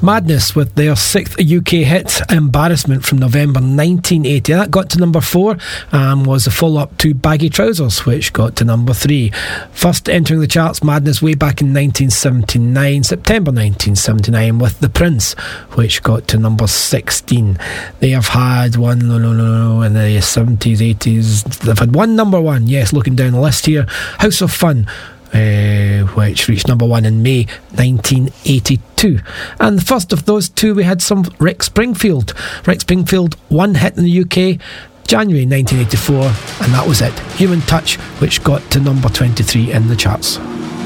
Madness with their 6th UK hit, Embarrassment, from November 1980. That got to number 4 and was a follow-up to Baggy Trousers, which got to number 3. First entering the charts, Madness, way back in 1979, September 1979, with The Prince, which got to number 16. They have had one in the 70s, 80s. They've had one number 1, yes, looking down the list here, House of Fun, which reached number 1 in May 1982. And the first of those two, we had some Rick Springfield. Rick Springfield, one hit in the UK, January 1984, and that was it. Human Touch, which got to number 23 in the charts.